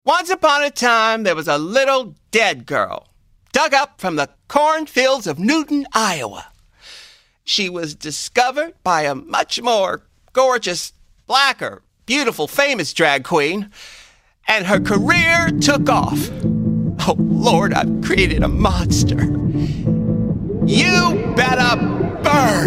Once upon a time, there was a little dead girl dug up from the cornfields of Newton, Iowa. She was discovered by a much more gorgeous, blacker, beautiful, famous drag queen, and her career took off. Oh, Lord, I've created a monster. You better burn!